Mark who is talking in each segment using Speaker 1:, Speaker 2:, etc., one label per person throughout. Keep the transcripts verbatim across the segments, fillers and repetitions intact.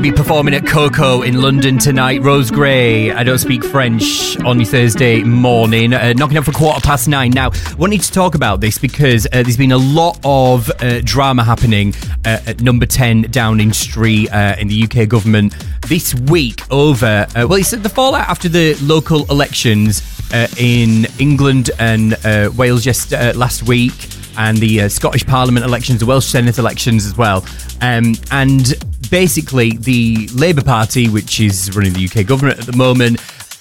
Speaker 1: to be performing at Coco in London tonight. Rose Gray, I Don't Speak French, on your Thursday morning, uh, knocking up for quarter past nine. Now, I wanted to talk about this because uh, there's been a lot of uh, drama happening uh, at number ten Downing Street uh, in the U K government this week over, uh, well, it's the fallout after the local elections uh, in England and uh, Wales just uh, last week, and the uh, Scottish Parliament elections, the Welsh Senate elections as well. Um, and basically, the Labour Party, which is running the U K government at the moment,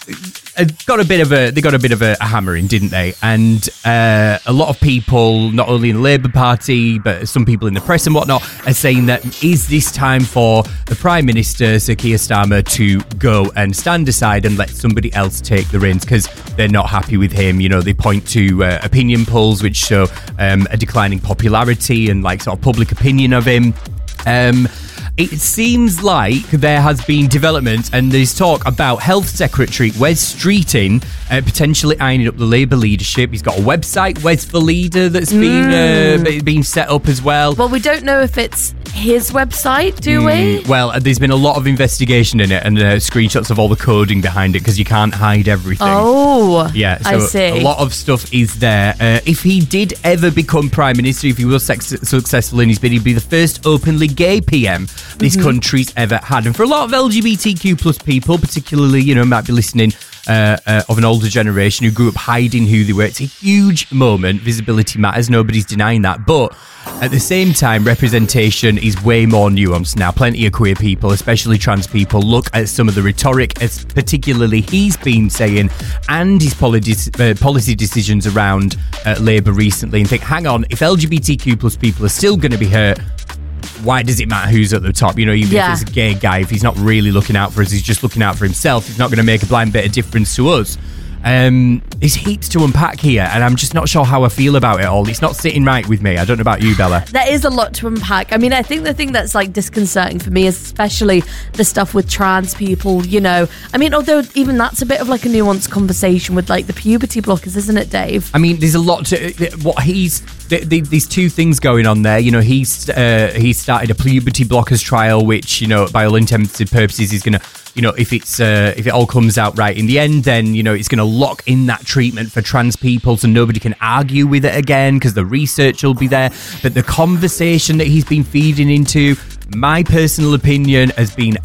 Speaker 1: got a bit of a they got a bit of a, a hammering, didn't they? And uh, a lot of people, not only in the Labour Party, but some people in the press and whatnot, are saying that is this time for the Prime Minister, Sir Keir Starmer, to go and stand aside and let somebody else take the reins because they're not happy with him. You know, they point to uh, opinion polls which show um, a declining popularity and like sort of public opinion of him. Um, It seems like there has been development, and there's talk about Health Secretary Wes Streeting uh, potentially eyeing up the Labour leadership. He's got a website, Wes for Leader, that's been mm. uh, been set up as well.
Speaker 2: Well, we don't know if it's his website, do mm. we?
Speaker 1: Well, uh, there's been a lot of investigation in it and uh, screenshots of all the coding behind it because you can't hide everything.
Speaker 2: Oh,
Speaker 1: yeah. So
Speaker 2: I see.
Speaker 1: A lot of stuff is there. Uh, if he did ever become Prime Minister, if he was sex- successful in his bid, he'd be the first openly gay P M this mm-hmm. country's ever had. And for a lot of L G B T Q plus people, particularly, you know, might be listening uh, uh, of an older generation who grew up hiding who they were, it's a huge moment. Visibility matters. Nobody's denying that. But at the same time, representation is way more nuanced now. Plenty of queer people, especially trans people, look at some of the rhetoric, as particularly he's been saying, and his policy, uh, policy decisions around uh, Labour recently, and think, hang on, if L G B T Q plus people are still going to be hurt, why does it matter who's at the top? You know, even yeah. if it's a gay guy, if he's not really looking out for us, he's just looking out for himself, he's not going to make a blind bit of difference to us. Um, there's heaps to unpack here, and I'm just not sure how I feel about it all. It's not sitting right with me. I don't know about you, Bella.
Speaker 2: There is a lot to unpack. I mean, I think the thing that's like disconcerting for me is especially the stuff with trans people, you know. I mean, although even that's a bit of like a nuanced conversation with like the puberty blockers, isn't it, Dave?
Speaker 1: I mean, there's a lot to what he's the, the, these two things going on there. You know, he's uh, he started a puberty blockers trial, which, you know, by all intents and purposes is going to, you know, if it's uh, if it all comes out right in the end, then, you know, it's going to lock in that treatment for trans people so nobody can argue with it again because the research will be there. But the conversation that he's been feeding into, my personal opinion, has been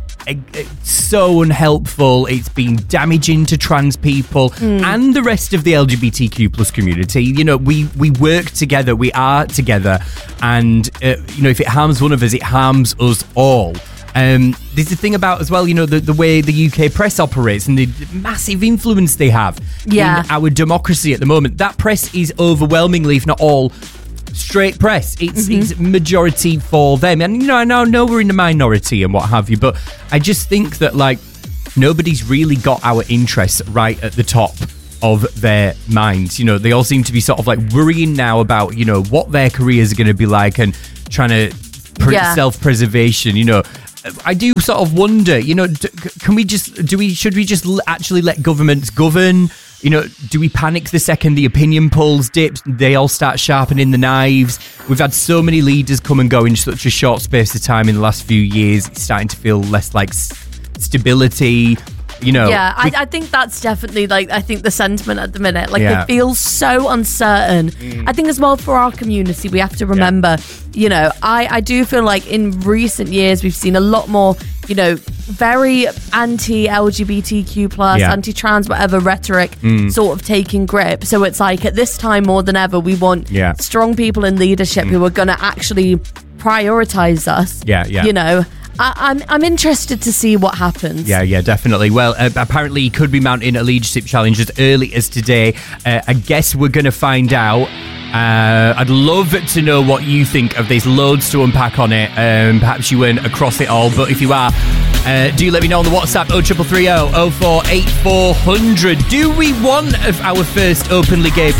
Speaker 1: so unhelpful. It's been damaging to trans people mm. and the rest of the L G B T Q plus community. You know, we we work together, we are together, and uh, you know, if it harms one of us, it harms us all. Um, there's the thing about as well, you know, the, the way the U K press operates and the massive influence they have
Speaker 2: yeah.
Speaker 1: in our democracy at the moment. That press is overwhelmingly, if not all, straight press. It's, mm-hmm. it's majority for them. And, you know, I now know we're in the minority and what have you, but I just think that, like, nobody's really got our interests right at the top of their minds. You know, they all seem to be sort of like worrying now about, you know, what their careers are going to be like and trying to pre- yeah. self-preservation, you know. I do sort of wonder, you know, d- can we just, do we, should we just l- actually let governments govern? You know, do we panic the second the opinion polls dip? They all start sharpening the knives. We've had so many leaders come and go in such a short space of time in the last few years. It's starting to feel less like s- stability. You know,
Speaker 2: yeah, I, I think that's definitely like I think the sentiment at the minute. Like
Speaker 1: yeah.
Speaker 2: it feels so uncertain. Mm. I think as well for our community, we have to remember. Yeah. You know, I I do feel like in recent years we've seen a lot more, you know, very anti-L G B T Q plus,
Speaker 1: yeah.
Speaker 2: anti-trans, whatever rhetoric mm. sort of taking grip. So it's like at this time more than ever, we want
Speaker 1: yeah.
Speaker 2: strong people in leadership mm. who are going to actually prioritize us.
Speaker 1: Yeah, yeah.
Speaker 2: You know. I, I'm I'm interested to see what happens.
Speaker 1: Yeah, yeah, definitely. Well, uh, apparently he could be mounting a leadership challenge as early as today. Uh, I guess we're going to find out. Uh, I'd love to know what you think of this. Loads to unpack on it. Um, perhaps you weren't across it all, but if you are, uh, do let me know on the WhatsApp oh three three three oh oh four eight four hundred. Do we want our first openly gay